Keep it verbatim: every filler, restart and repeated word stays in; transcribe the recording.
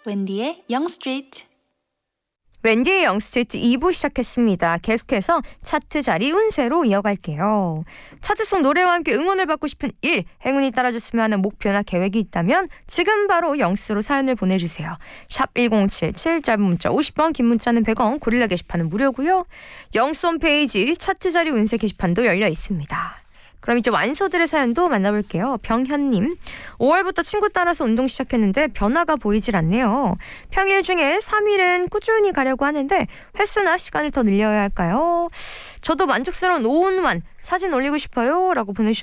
웬디의 영스트리트. 웬디의 영스트리트 이 부 시작했습니다. 계속해서 차트 자리 운세로 이어갈게요. 차트 속 노래와 함께 응원을 받고 싶은 일, 행운이 따라줬으면 하는 목표나 계획이 있다면 지금 바로 영스로 사연을 보내주세요. 샵 일공칠칠, 짧은 문자 오십 원, 긴 문자는 백 원, 고릴라 게시판은 무료고요. 영스 홈페이지 차트 자리 운세 게시판도 열려 있습니다. 그럼 이제 완소들의 사연도 만나볼게요. 병현님, 오월부터 친구 따라서 운동 시작했는데 변화가 보이질 않네요. 평일 중에 삼 일은 꾸준히 가려고 하는데 횟수나 시간을 더 늘려야 할까요? 저도 만족스러운 오운만 사진 올리고 싶어요 라고 보내주셨습니다.